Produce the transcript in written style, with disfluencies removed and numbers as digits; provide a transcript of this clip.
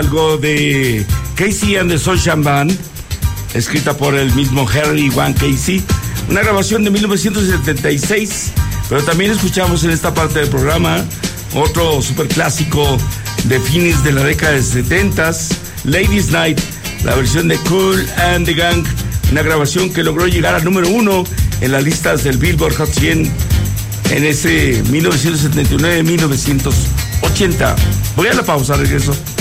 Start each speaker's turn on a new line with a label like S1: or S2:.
S1: Algo de Casey and the Sunshine Band, escrita por el mismo Harry Van Casey, una grabación de 1976, pero también escuchamos en esta parte del programa otro superclásico de fines de la década de 70s, Ladies Night, la versión de Kool and the Gang, una grabación que logró llegar al número 1 en las listas del Billboard Hot 100 en ese 1979-1980. Voy a la pausa, regreso.